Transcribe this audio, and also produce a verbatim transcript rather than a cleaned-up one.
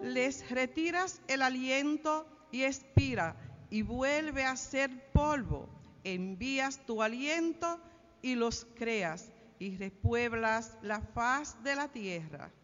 les retiras el aliento y expira, y vuelve a ser polvo. Envías tu aliento y los creas, y repueblas la faz de la tierra.